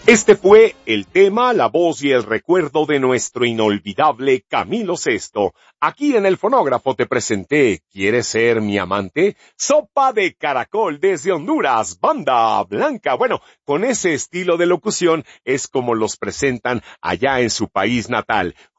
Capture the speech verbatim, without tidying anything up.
Este fue el tema, la voz y el recuerdo de nuestro inolvidable Camilo Sesto. Aquí en el fonógrafo te presenté ¿Quieres ser mi amante? Sopa de caracol desde Honduras, Banda Blanca. Bueno, con ese estilo de locución es como los presentan allá en su país natal.